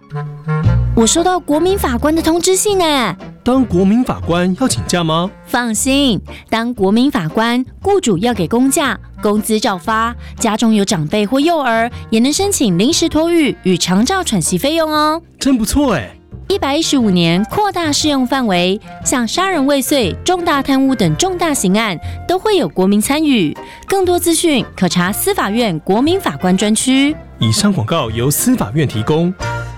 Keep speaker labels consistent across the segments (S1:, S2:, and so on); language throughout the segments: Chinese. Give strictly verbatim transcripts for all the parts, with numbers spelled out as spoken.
S1: 我收到国民法官的通知信哎。
S2: 当国民法官要请假吗？
S1: 放心，当国民法官，雇主要给公假，工资照发，家中有长辈或幼儿，也能申请临时托育与长照喘息费用哦。
S2: 真不错哎！
S1: 一百一十五年扩大适用范围，像杀人未遂、重大贪污等重大刑案都会有国民参与。更多资讯可查司法院国民法官专区。
S2: 以上广告由司法院提供。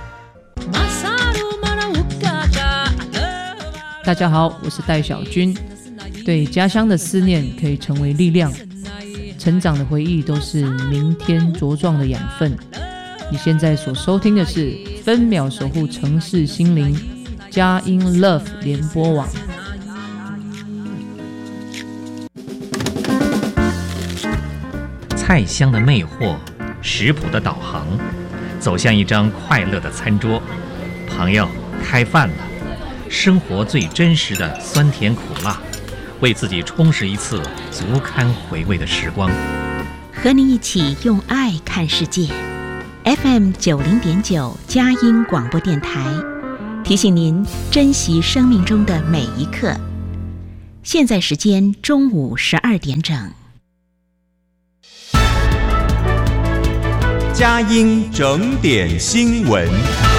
S3: 大家好，我是戴小军。对家乡的思念可以成为力量，成长的回忆都是明天茁壮的养分。你现在所收听的是分秒守护城市心灵佳音 Love 联播网。
S4: 菜香的魅惑，食谱的导航，走向一张快乐的餐桌。朋友，开饭了。生活最真实的酸甜苦辣，为自己充实一次足堪回味的时光。
S5: 和你一起用爱看世界。F M 九零点九佳音广播电台，提醒您珍惜生命中的每一刻。现在时间中午十二点整。
S6: 佳音整点新闻。